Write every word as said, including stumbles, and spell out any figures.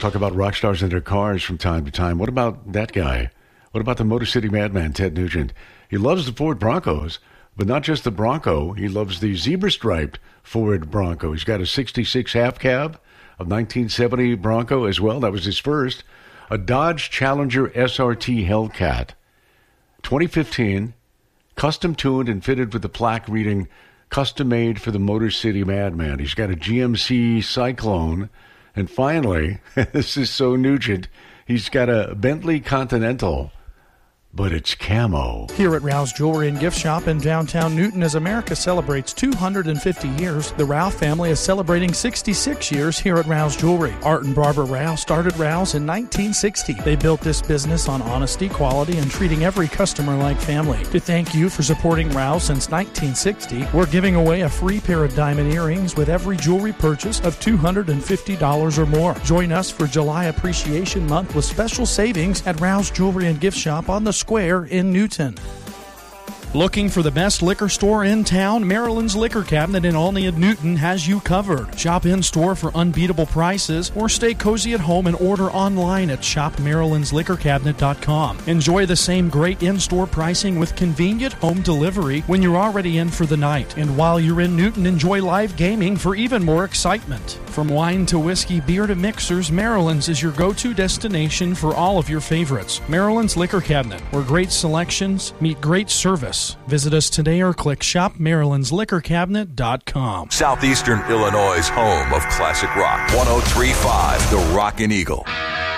talk about rock stars and their cars from time to time. What about that guy? What about the Motor City Madman, Ted Nugent? He loves the Ford Broncos, but not just the Bronco. He loves the zebra-striped Ford Bronco. He's got a sixty-six half cab, a nineteen seventy Bronco as well. That was his first. A Dodge Challenger S R T Hellcat, twenty fifteen, custom-tuned and fitted with the plaque reading, custom-made for the Motor City Madman. He's got a G M C Cyclone. And finally, this is so Nugent, he's got a Bentley Continental, but it's camo. Here at Rouse Jewelry and Gift Shop in downtown Newton, as America celebrates two hundred fifty years, the Rouse family is celebrating sixty-six years here at Rouse Jewelry. Art and Barbara Rouse started Rouse in nineteen sixty. They built this business on honesty, quality, and treating every customer like family. To thank you for supporting Rouse since nineteen sixty, we're giving away a free pair of diamond earrings with every jewelry purchase of two hundred fifty dollars or more. Join us for July Appreciation Month with special savings at Rouse Jewelry and Gift Shop on the Square in Newton. Looking for the best liquor store in town? Maryland's Liquor Cabinet in Olney and Newton has you covered. Shop in-store for unbeatable prices or stay cozy at home and order online at shop marylands liquor cabinet dot com. Enjoy the same great in-store pricing with convenient home delivery when you're already in for the night. And while you're in Newton, enjoy live gaming for even more excitement. From wine to whiskey, beer to mixers, Maryland's is your go-to destination for all of your favorites. Maryland's Liquor Cabinet, where great selections meet great service. Visit us today or click shop marylands liquor cabinet dot com. Southeastern Illinois' home of classic rock. one oh three point five The Rockin' Eagle.